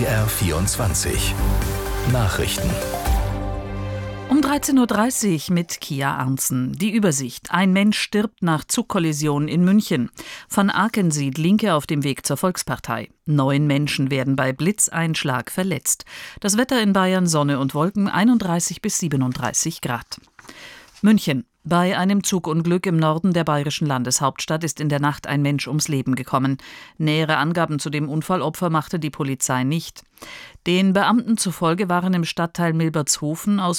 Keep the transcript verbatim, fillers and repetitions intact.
B R vierundzwanzig Nachrichten. Um dreizehn Uhr dreißig mit Kia Arntzen. Die Übersicht. Ein Mensch stirbt nach Zugkollision in München. Van Aken sieht Linke auf dem Weg zur Volkspartei. Neun Menschen werden bei Blitzeinschlag verletzt. Das Wetter in Bayern: Sonne und Wolken, einunddreißig bis siebenunddreißig Grad. München. Bei einem Zugunglück im Norden der bayerischen Landeshauptstadt ist in der Nacht ein Mensch ums Leben gekommen. Nähere Angaben zu dem Unfallopfer machte die Polizei nicht. Den Beamten zufolge waren im Stadtteil Milbertshofen aus